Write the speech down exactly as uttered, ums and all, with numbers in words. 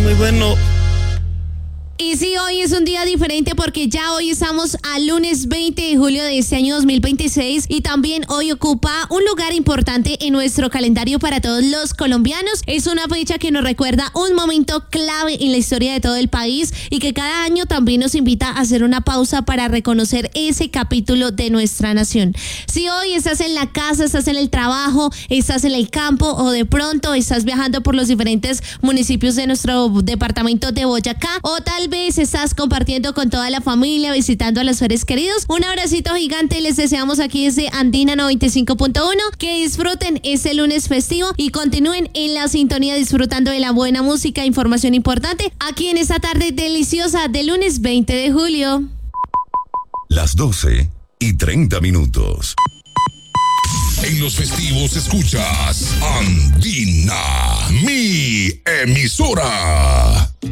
muy bueno. Y sí, hoy es un día diferente porque ya hoy estamos al lunes veinte de julio de este año dos mil veintiséis y también hoy ocupa un lugar importante en nuestro calendario para todos los colombianos. Es una fecha que nos recuerda un momento clave en la historia de todo el país y que cada año también nos invita a hacer una pausa para reconocer ese capítulo de nuestra nación. Si hoy estás en la casa, estás en el trabajo, estás en el campo o de pronto estás viajando por los diferentes municipios de nuestro departamento de Boyacá o tal vez estás compartiendo con toda la familia, visitando a los seres queridos, un abracito gigante les deseamos aquí desde Andina noventa y cinco punto uno, que disfruten este lunes festivo y continúen en la sintonía disfrutando de la buena música, información importante, aquí en esta tarde deliciosa de lunes veinte de julio. Las doce y treinta minutos. En los festivos escuchas Andina, mi emisora.